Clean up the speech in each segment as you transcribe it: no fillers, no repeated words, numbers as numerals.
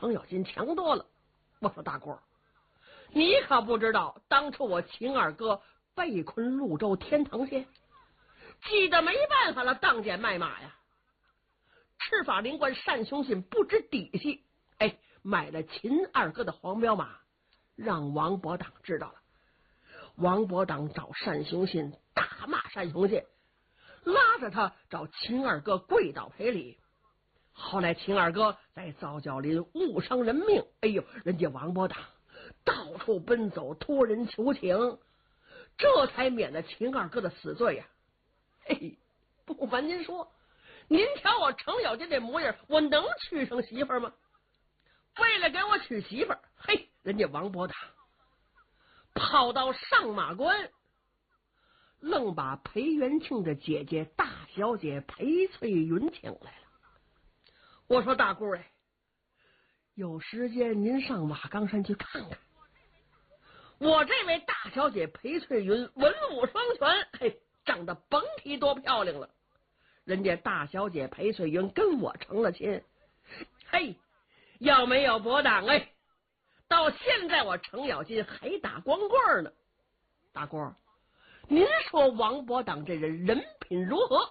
程咬金强多了。我说大姑，你可不知道，当初我秦二哥被困潞州天堂县，急得没办法了，当街卖马呀。赤发灵官单雄信不知底细，买了秦二哥的黄骠马，让王伯党知道了。王伯党找单雄信，大骂单雄信，拉着他找秦二哥跪倒赔礼。后来秦二哥在皂角林误伤人命，人家王伯党到处奔走，托人求情，这才免了秦二哥的死罪呀。不瞒您说，您瞧我程咬金这模样，我能娶上媳妇吗？为了给我娶媳妇，人家王伯党跑到上马关，愣把裴元庆的姐姐大小姐裴翠云请来了。我说大姑有时间您上瓦岗山去看看，我这位大小姐裴翠云文武双全，长得甭提多漂亮了。人家大小姐裴翠云跟我成了亲，要没有伯党到现在我程咬金还打光棍呢。大姑，您说王伯党这人品如何？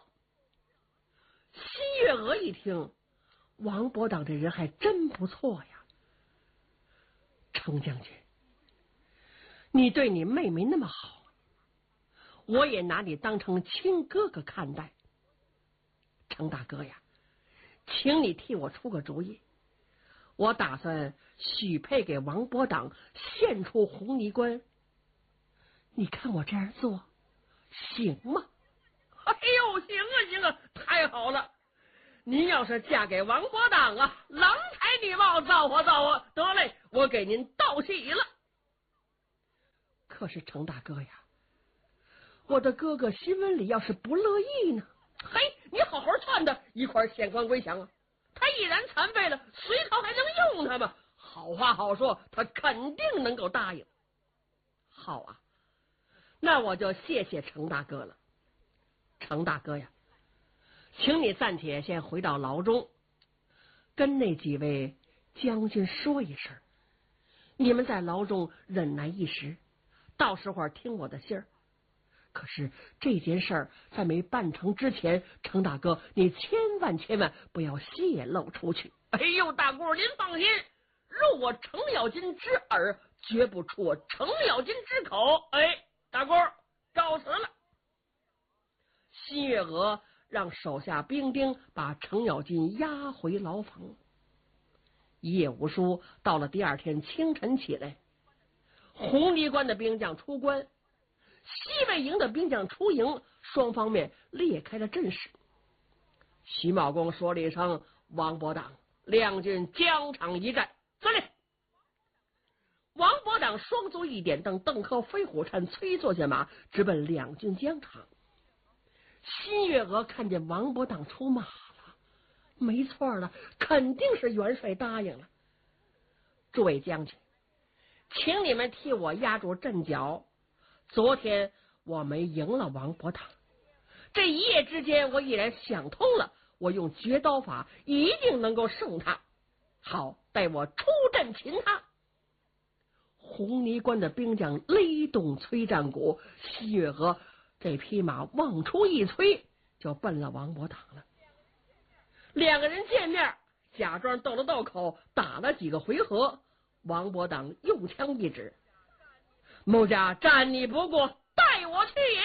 西月娥一听，王伯党这人还真不错呀。程将军，你对你妹妹那么好，我也拿你当成亲哥哥看待。程大哥呀，请你替我出个主意，我打算许配给王伯党，献出红泥关。你看我这样做行吗？行啊，太好了！您要是嫁给王伯党啊，郎才女貌，造化，得嘞，我给您道喜了。可是程大哥呀，我的哥哥新闻里要是不乐意呢？你好好劝他，一块县官归降啊！他毅然残废了，隋朝还能用他吗？好话好说，他肯定能够答应。好啊，那我就谢谢程大哥了。程大哥呀，请你暂且先回到牢中，跟那几位将军说一声，你们在牢中忍耐一时，到时候听我的信儿。可是这件事儿在没办成之前，程大哥你千万不要泄露出去。大姑您放心，入我程咬金之耳，绝不出我程咬金之口。大姑告辞了。新月娥让手下兵丁把程咬金押回牢房。一夜无书，到了第二天清晨起来，红泥关的兵将出关，西魏营的兵将出营，双方面裂开了阵势。徐茂公说了一声：“王伯党，两军疆场一战。”遵令。王伯党双足一点蹬，邓科、飞虎찬催坐下马，直奔两军疆场。新月娥看见王伯党出马了，没错了，肯定是元帅答应了。诸位将军，请你们替我压住阵脚。昨天我没赢了王伯党，这一夜之间我已然想通了，我用绝刀法一定能够胜他。好，待我出阵擒他。红泥关的兵将勒动催战鼓，西月娥这匹马往出一催，就奔了王伯党了。两个人见面，假装斗了斗口，打了几个回合。王伯党用枪一指：“某家战你不过，带我去也！”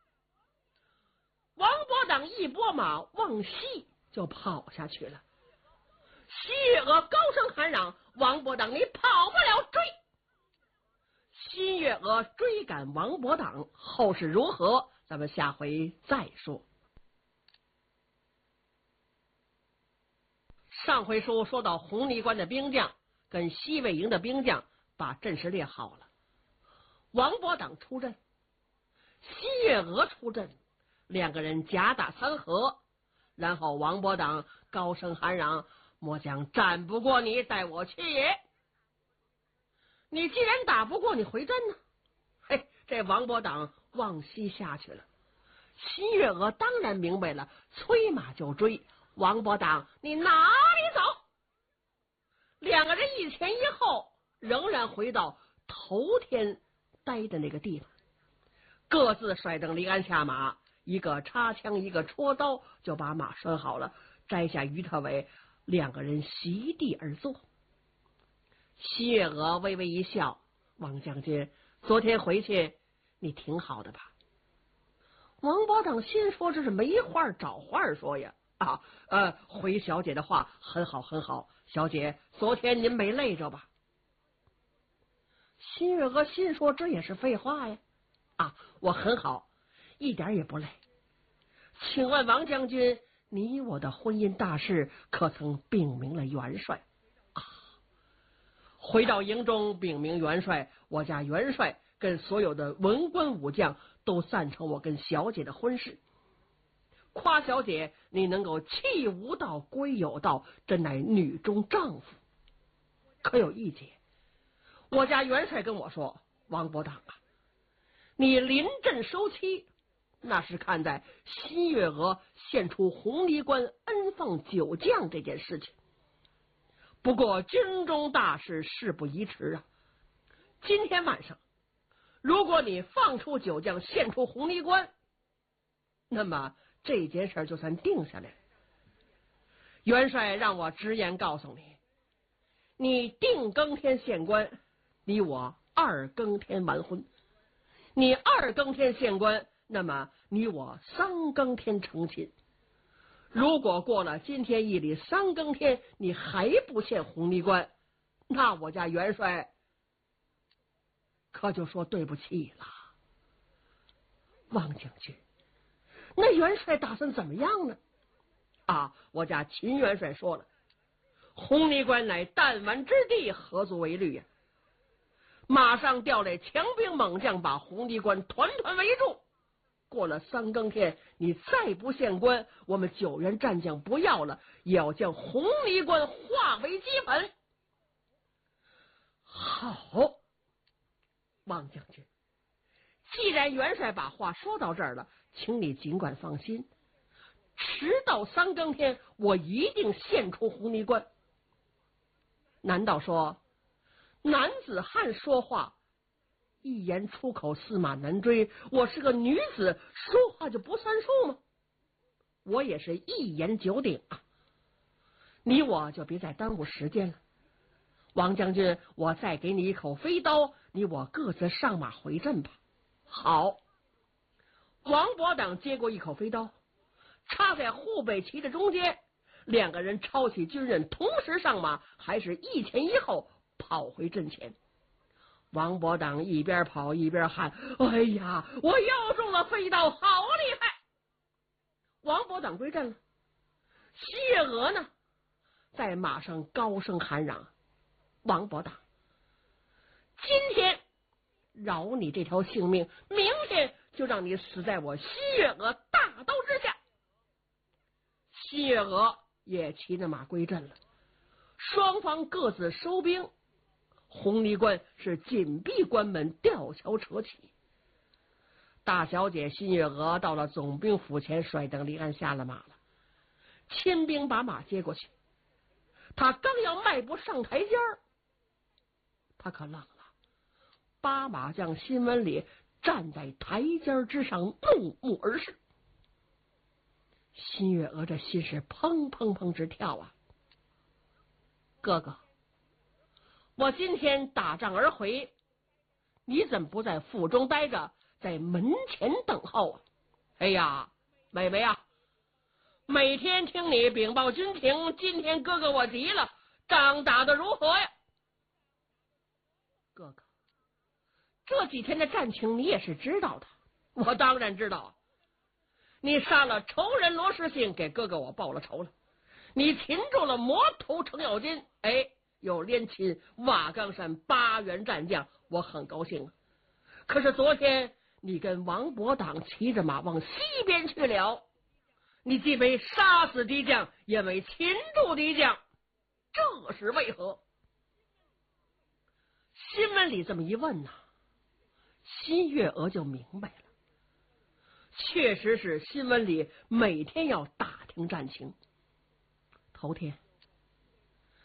王伯党一拨马往西就跑下去了。西月娥高声喊嚷：“王伯党，你跑不了，追！”新月娥追赶王伯党，后事如何，咱们下回再说。上回书说到红泥关的兵将跟西魏营的兵将把阵势列好了，王伯党出阵，新月娥出阵，两个人夹打三合，然后王伯党高声喊嚷：“末将战不过你，带我去也！”你既然打不过，你回阵呢？这王伯党往西下去了。新月娥当然明白了，催马就追。王伯党，你哪里走？ 两个人一前一后，仍然回到头天待的那个地方，各自甩蹬离鞍下马，一个插枪，一个戳刀，就把马拴好了，摘下鱼特尾，两个人席地而坐。新月娥微微一笑：“王将军，昨天回去你挺好的吧？”王保长心说：“这是没话找话说呀！回小姐的话很好很好，小姐昨天您没累着吧？”新月娥心说：“这也是废话呀！我很好，一点也不累。请问王将军，你我的婚姻大事可曾禀明了元帅？”回到营中禀明元帅，我家元帅跟所有的文官武将都赞成我跟小姐的婚事。夸小姐你能够弃无道归有道，真乃女中丈夫。可有一节，我家元帅跟我说：“王伯当啊，你临阵收妻，那是看在新月娥献出红泥关恩放九将这件事情。不过军中大事，事不宜迟啊。今天晚上，如果你放出九将，献出红泥关，那么这件事就算定下来。元帅让我直言告诉你，你定更天献官，你我二更天完婚；你二更天献官，那么你我三更天成亲。如果过了今天一里三更天，你还不献红泥关，那我家元帅可就说对不起了。王将军，那元帅打算怎么样呢？我家秦元帅说了，红泥关乃弹丸之地，何足为虑呀？马上调来强兵猛将，把红泥关团团围住。过了三更天，你再不献官，我们9员战将不要了，也要将红泥关化为齑粉。好，王将军，既然元帅把话说到这儿了，请你尽管放心，迟到三更天，我一定献出红泥关。难道说男子汉说话一言出口驷马难追，我是个女子说话就不算数吗？我也是一言九鼎啊！你我就别再耽误时间了。王将军，我再给你一口飞刀，你我各自上马回阵吧。好。王伯党接过一口飞刀，插在护北旗的中间，两个人抄起军刃，同时上马，还是一前一后跑回阵前。王伯党一边跑一边喊：“哎呀，我又中了飞刀，好厉害！”王伯党归阵了，新月娥呢，在马上高声喊嚷：“王伯党，今天饶你这条性命，明天就让你死在我新月娥大刀之下。”新月娥也骑着马归阵了，双方各自收兵。红泥关是紧闭关门，吊桥扯起。大小姐新月娥到了总兵府前，甩蹬离鞍下了马了。亲兵把马接过去，他刚要迈步上台阶儿，他可愣了。八马将辛文礼站在台阶之上，怒目而视。新月娥这心是砰砰砰直跳啊！哥哥，我今天打仗而回，你怎么不在府中待着，在门前等候啊？哎呀，妹妹啊，每天听你禀报军情，今天哥哥我急了，仗打得如何呀？哥哥，这几天的战情你也是知道的。我当然知道，你杀了仇人罗世信，给哥哥我报了仇了。你擒住了魔头程咬金，又连擒瓦岗山8员战将，我很高兴。可是昨天你跟王伯党骑着马往西边去了，你既没杀死敌将，也没擒住敌将，这是为何？新闻里这么一问呐，新月娥就明白了。确实是新闻里每天要打听战情。头天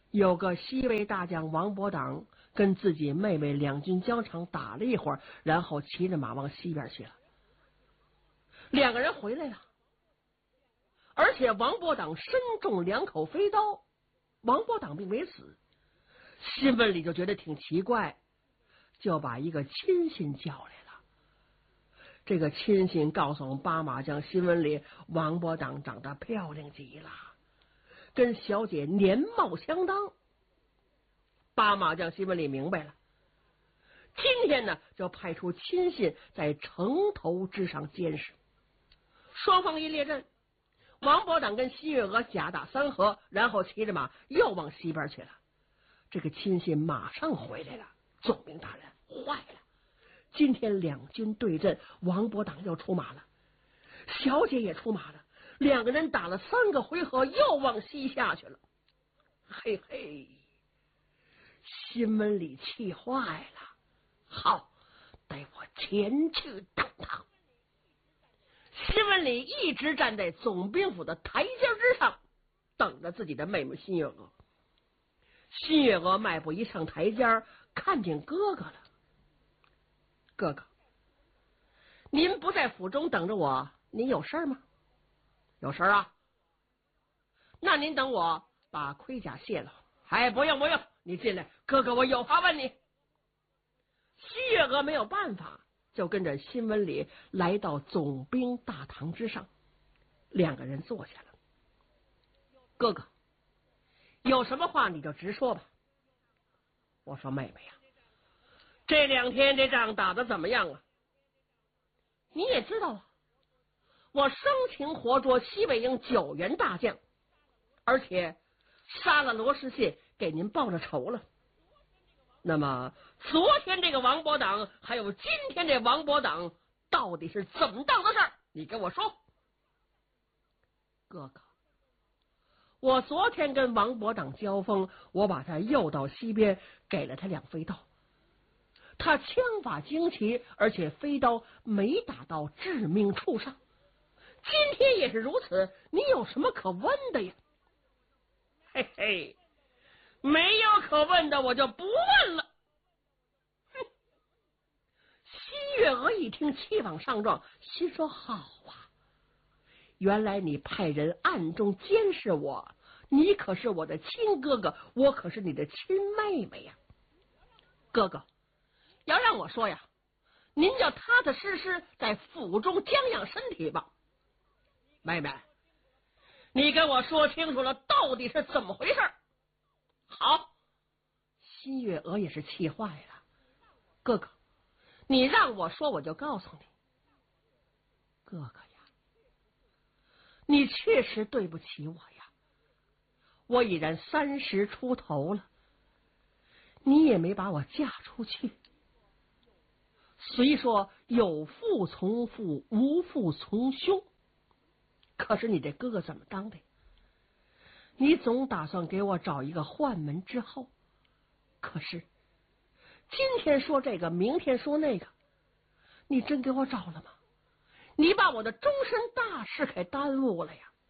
有个西魏大将王伯党跟自己妹妹两军疆场打了一会儿，然后骑着马往西边去了。两个人回来了，而且王伯党身中2口飞刀，王伯党并没死。新闻里就觉得挺奇怪，就把一个亲信叫来了。这个亲信告诉我们八马将新闻里王伯党长得漂亮极了，跟小姐年貌相当。八马将新闻里明白了，今天呢就派出亲信在城头之上监视。双方一列阵，王伯党跟新月娥假打3合，然后骑着马又往西边去了。这个亲信马上回来了，总兵大人，坏了！今天两军对阵，王伯党又出马了，小姐也出马了，两个人打了3个回合，又往西下去了。嘿嘿，新闻里气坏了，好，带我前去等他。新闻里一直站在总兵府的台阶之上，等着自己的妹妹新月娥。新月娥迈步一上台阶，看见哥哥了。哥哥，您不在府中等着我，您有事吗？有事啊？那您等我把盔甲卸了。哎，不用不用，你进来，哥哥我有话问你。新月娥没有办法，就跟着新闻里来到总兵大堂之上，两个人坐下了。哥哥，有什么话你就直说吧。我说妹妹呀，这2天这仗打得怎么样啊？你也知道啊，我生擒活捉西北营9员大将，而且杀了罗士谢，给您报了仇了。那么昨天这个王伯党还有今天这王伯党到底是怎么当的事儿？你跟我说。哥哥，我昨天跟王伯党交锋，我把他诱到西边，给了他2飞刀。他枪法精奇，而且飞刀没打到致命处上。今天也是如此，你有什么可问的呀？嘿嘿，没有可问的，我就不问了。哼！新月娥一听，气往上撞，心说：好啊，原来你派人暗中监视我，你可是我的亲哥哥，我可是你的亲妹妹呀。哥哥，要让我说呀，您就踏踏实实在府中将养身体吧。妹妹，你跟我说清楚了，到底是怎么回事？好，新月娥也是气坏了。哥哥，你让我说，我就告诉你。哥哥呀，你确实对不起我呀，我已然30出头了，你也没把我嫁出去。虽说有父从父，无父从兄，可是你这哥哥怎么当的？你总打算给我找一个换门之后，可是今天说这个，明天说那个，你真给我找了吗？你把我的终身大事给耽误了呀！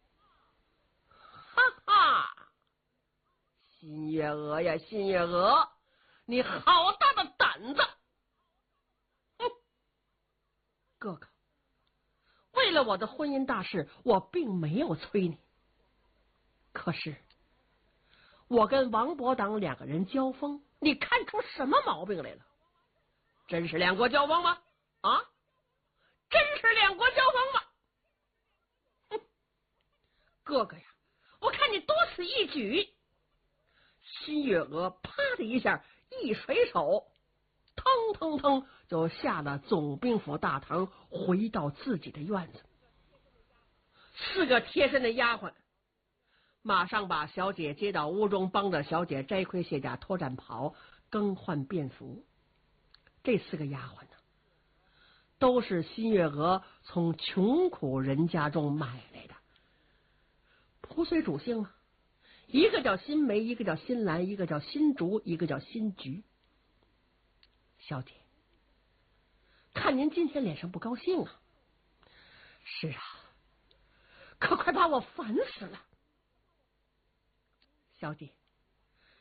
哈哈，新月娥呀，新月娥，你好大的胆子！哼，哥哥，为了我的婚姻大事，我并没有催你。可是我跟王伯党2个人交锋，你看出什么毛病来了？真是2国交锋吗？啊，真是2国交锋吗？哼，哥哥呀，我看你多此一举。新月娥啪的一下一甩手，腾腾腾就下了总兵府大堂，回到自己的院子。4个贴身的丫鬟马上把小姐接到屋中，帮着小姐摘盔卸甲，脱战袍，更换便服。这4个丫鬟呢，都是新月娥从穷苦人家中买来的，仆随主姓啊，一个叫新梅，一个叫新兰，一个叫新竹，一个叫新菊。小姐，看您今天脸上不高兴啊。是啊，可快把我烦死了。小姐，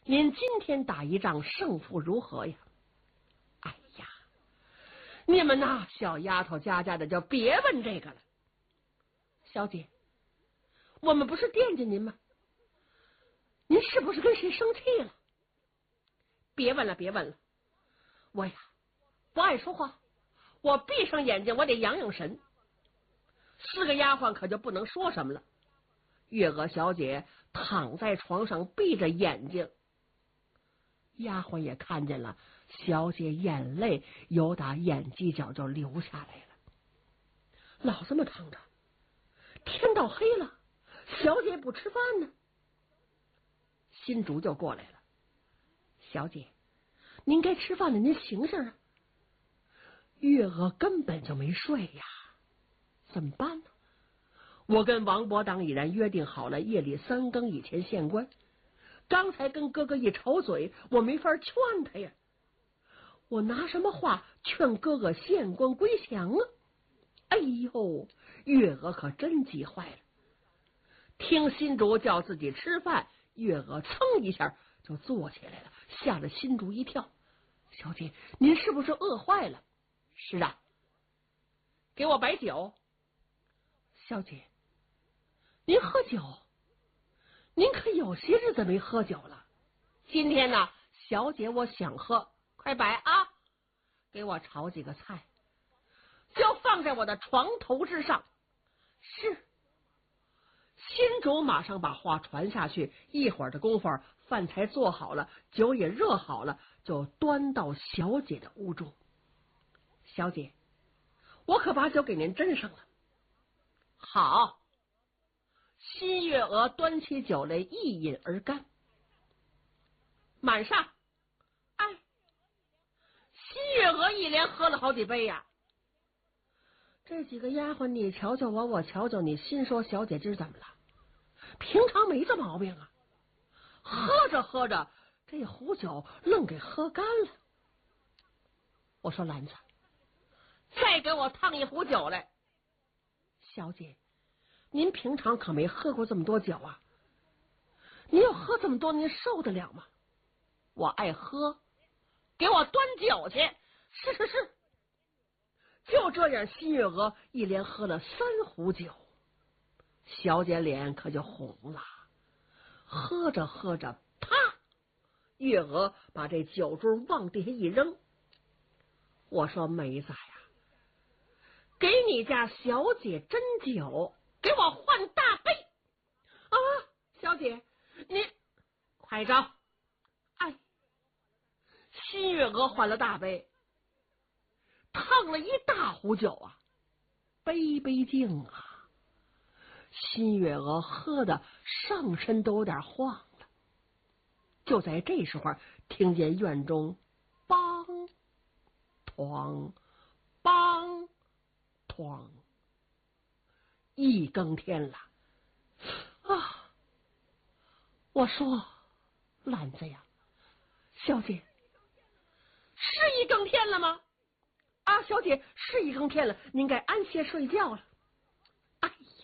您今天打一仗，胜负如何呀？哎呀，你们呐，小丫头家的就别问这个了。小姐，我们不是惦记您吗？您是不是跟谁生气了？别问了，别问了，我呀不爱说话，我闭上眼睛，我得养养神。4个丫鬟可就不能说什么了。月娥小姐躺在床上闭着眼睛，丫鬟也看见了，小姐眼泪由打眼犄角就流下来了。老这么躺着，天到黑了，小姐不吃饭呢。新竹就过来了，小姐，您该吃饭了，您醒醒啊！月娥根本就没睡呀，怎么办呢？我跟王伯当已然约定好了，夜里3更以前献官。刚才跟哥哥一吵嘴，我没法劝他呀。我拿什么话劝哥哥献官归降啊？哎呦，月娥可真急坏了。听新竹叫自己吃饭，月娥噌一下就坐起来了，吓得新竹一跳。小姐，您是不是饿坏了？是啊。给我摆酒。小姐，您喝酒？您可有些日子没喝酒了。今天呢，小姐我想喝，快摆啊！给我炒几个菜，就放在我的床头之上。是。新竹马上把话传下去，一会儿的功夫，饭菜做好了，酒也热好了，就端到小姐的屋中。小姐，我可把酒给您斟上了。好。新月娥端起酒来，一饮而干。满上。哎，新月娥一连喝了好几杯呀。这几个丫鬟你瞧瞧我，我瞧瞧你，心说小姐今儿怎么了？平常没这毛病啊，喝着喝着这壶酒愣给喝干了。我说兰子，再给我烫一壶酒来。小姐，您平常可没喝过这么多酒啊，您要喝这么多，您受得了吗？我爱喝，给我端酒去。是是是。就这样，新月娥一连喝了3壶酒，小姐脸可就红了。喝着喝着，啪！月娥把这酒盅往地下一扔。我说梅子呀，给你家小姐斟酒，给我换大杯啊！小姐，你快着！哎，新月娥换了大杯，烫了一大壶酒啊，杯杯敬啊！新月娥喝的上身都有点晃了。就在这时候，听见院中梆哐梆哐，1更天了啊！我说兰子呀，小姐，是1更天了吗？啊，小姐，是1更天了，您该安歇睡觉了。哎呀，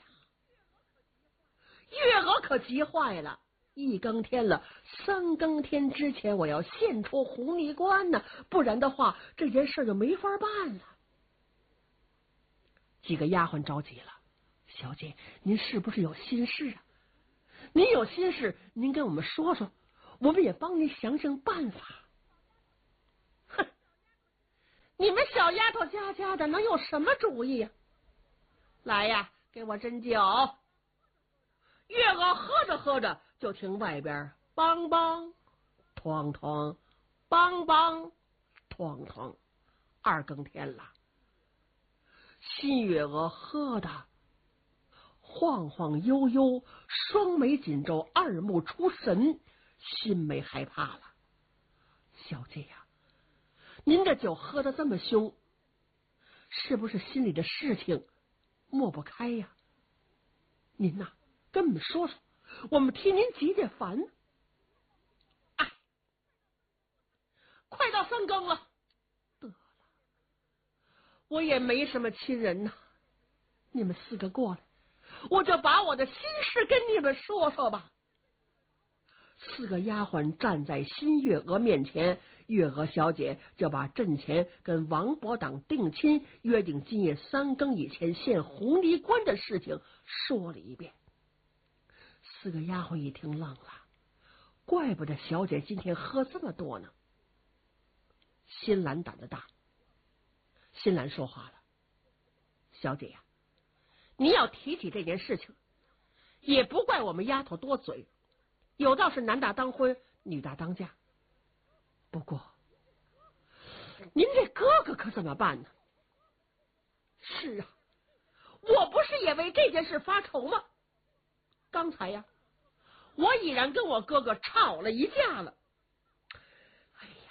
月娥可急坏了。1更天了，3更天之前我要献出红泥关呢，不然的话这件事就没法办了。几个丫鬟着急了，小姐，您是不是有心事啊？您有心事，您跟我们说说，我们也帮您想想办法。哼，你们小丫头家的能有什么主意呀？来呀，给我斟酒。月娥喝着喝着，就听外边梆梆哐哐梆梆哐哐，2更天了。新月娥喝的晃晃悠悠，双眉紧皱，二目出神，心没害怕了。小姐呀，您这酒喝得这么凶，是不是心里的事情抹不开呀？您呐，跟我们说说，我们替您解解烦。哎，快到3更了，得了，我也没什么亲人呐，你们4个过来，我就把我的心事跟你们说说吧。 4个丫鬟站在新月娥面前，月娥小姐就把阵前跟王伯党定亲，约定今夜3更以前献红泥关的事情说了一遍。4个丫鬟一听愣了，怪不得小姐今天喝这么多呢。新兰胆子大，新兰说话了：“小姐呀，你要提起这件事情，也不怪我们丫头多嘴，有道是男大当婚，女大当嫁。不过您这哥哥可怎么办呢？”“是啊，我不是也为这件事发愁吗？刚才呀，我已然跟我哥哥吵了一架了。”哎呀，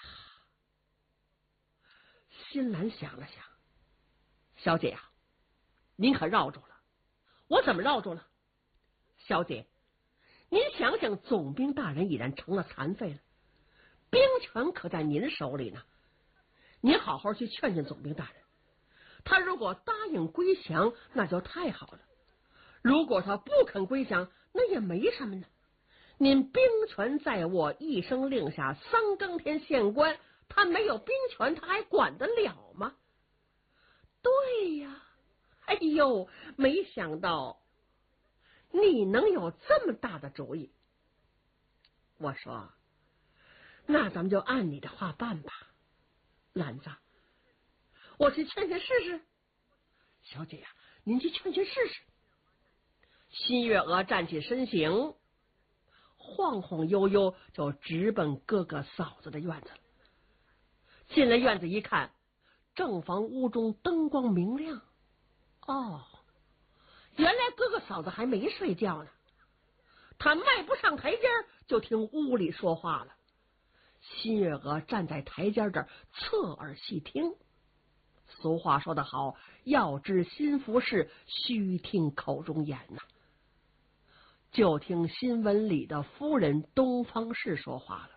新兰想了想：“小姐呀，您可绕住了。”“我怎么绕住了？”“小姐，您想想，总兵大人已然成了残废了，兵权可在您手里呢。您好好去劝劝总兵大人，他如果答应归降，那就太好了；如果他不肯归降，那也没什么呢。您兵权在握，一声令下3更天县官，他没有兵权，他还管得了吗？”“对呀，哎呦，没想到你能有这么大的主意。”我说：“那咱们就按你的话办吧。兰子，我去劝劝试试。”“小姐呀，您去劝劝试试。”新月娥站起身形，晃晃悠悠就直奔哥哥嫂子的院子了。进了院子一看，正房屋中灯光明亮。哦，原来哥哥嫂子还没睡觉呢。他迈不上台阶，就听屋里说话了。新月娥站在台阶这儿侧耳细听。俗话说得好，要知心腹事，须听口中言呐。就听新闻里的夫人东方氏说话了：“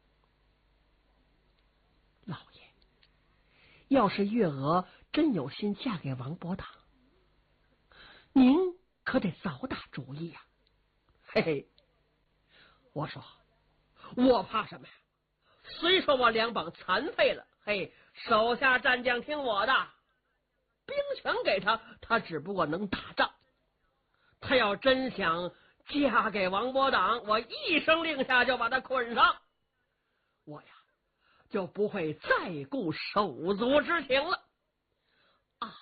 老爷，要是月娥真有心嫁给王伯党，您可得早打主意呀。”“嘿嘿，我说我怕什么呀？虽说我两膀残废了，嘿，手下战将听我的，兵权给他，他只不过能打仗。他要真想嫁给王伯党，我一声令下就把他捆上，我呀就不会再顾手足之情了。”“啊！”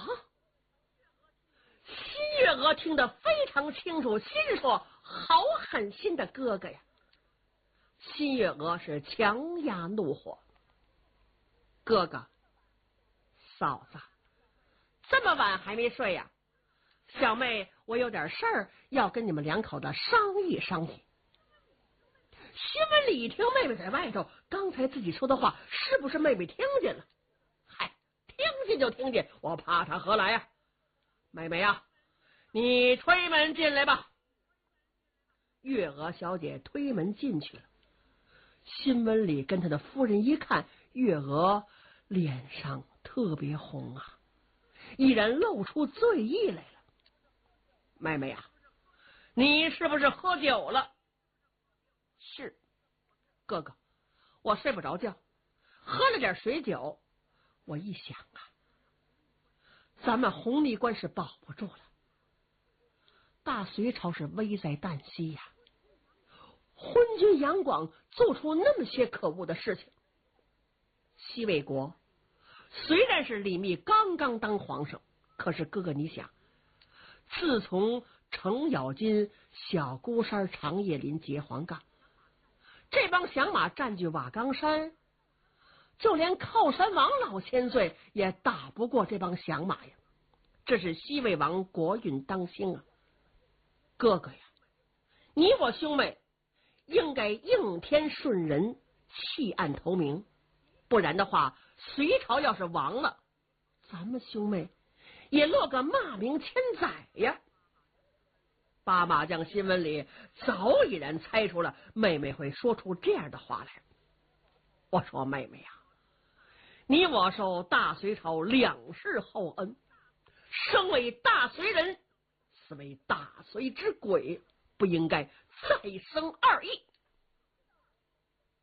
新月娥听得非常清楚，心说：“好狠心的哥哥呀！”新月娥是强压怒火：“哥哥嫂子，这么晚还没睡呀？小妹，我有点事儿要跟你们2口子商议商议。”新闻里一听妹妹在外头，刚才自己说的话是不是妹妹听见了？嗨，听见就听见，我怕他何来呀？妹妹呀，你推门进来吧。月娥小姐推门进去了。新闻里跟他的夫人一看，月娥脸上特别红啊，已然露出醉意来了。“妹妹呀，你是不是喝酒了？”“是，哥哥，我睡不着觉，喝了点水酒。我一想啊，咱们红泥关是保不住了，大隋朝是危在旦夕呀。昏君杨广做出那么些可恶的事情。西魏国虽然是李密刚刚当皇上，可是哥哥你想，自从程咬金、小孤山、长叶林劫黄冈，这帮降马占据瓦岗山，就连靠山王老千岁也打不过这帮降马呀。这是西魏王国运当兴啊。哥哥呀，你我兄妹应该应天顺人，弃暗投明，不然的话，隋朝要是亡了，咱们兄妹也落个骂名千载呀。”八马将新闻里早已然猜出了妹妹会说出这样的话来。我说：“妹妹呀，你我受大隋朝2世厚恩，生为大隋人，死为大隋之鬼，不应该再生二意。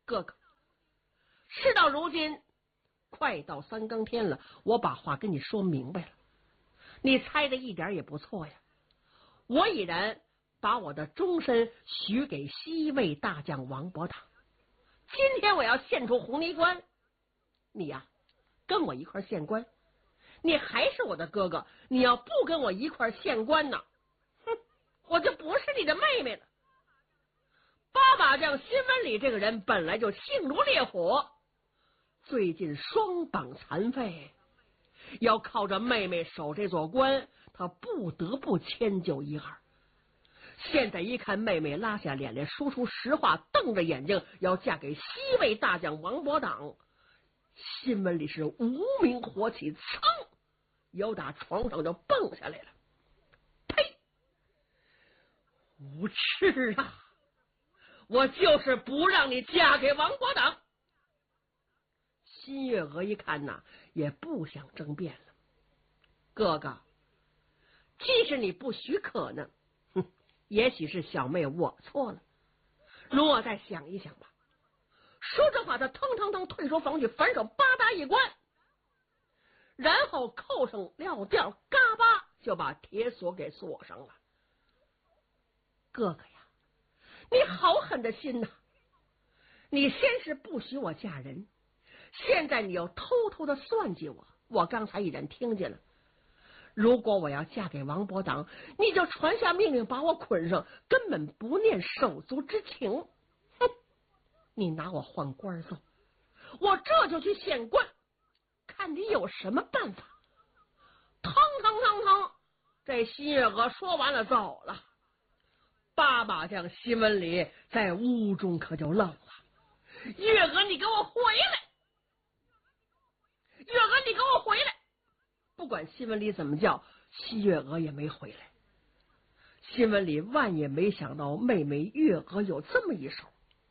哥哥，事到如今，快到3更天了，我把话跟你说明白了，你猜的一点也不错呀。我已然把我的终身许给西魏大将王伯堂。今天我要献出红泥关，你呀，跟我一块献官。你还是我的哥哥，你要不跟我一块献官呢，哼，我就不是你的妹妹了。八把将辛文礼这个人本来就性如烈火，最近双膀残废，要靠着妹妹守这座关，他不得不迁就一二。现在一看妹妹拉下脸来说出实话，瞪着眼睛要嫁给西魏大将王伯党，辛文礼是无名火起，噌，由打床上就蹦下来了。呸！无耻啊！我就是不让你嫁给王伯党。辛月娥一看呐，也不想争辩了。哥哥，即使你不许可呢，也许是小妹我错了，容我再想一想吧。说着话，他腾腾腾退出房去，反手吧嗒一关，然后扣上镣吊，嘎巴就把铁锁给锁上了。哥哥呀，你好狠的心呐！你先是不许我嫁人，现在你又偷偷的算计我，我刚才已然听见了。如果我要嫁给王伯党，你就传下命令把我捆上，根本不念手足之情。哼！你拿我换官奏，我这就去献官，看你有什么办法。腾腾腾腾，这辛月娥说完了走了。八把将辛文礼在屋中可就愣了。月娥，你给我回来！月娥，你给我回来！不管辛文礼怎么叫，西月娥也没回来。辛文礼万也没想到妹妹月娥有这么一手，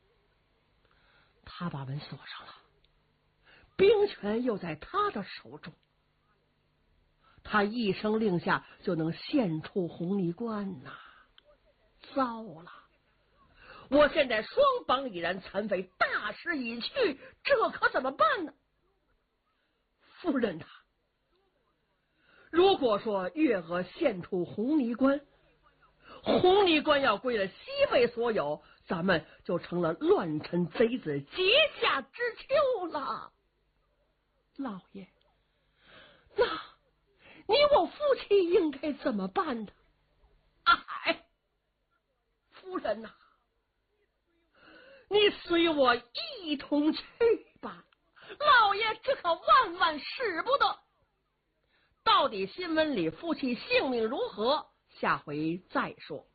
他把门锁上了，兵权又在他的手中，他一声令下就能献出红泥关呐！糟了，我现在双膀已然残废，大势已去，这可怎么办呢？夫人呐，如果说月娥献出红泥关，红泥关要归了西魏所有，咱们就成了乱臣贼子阶下之囚了。老爷，那你我夫妻应该怎么办呢？哎，夫人呐，你随我一同去吧，老爷这可万万使不得。到底辛文礼夫妻性命如何，下回再说。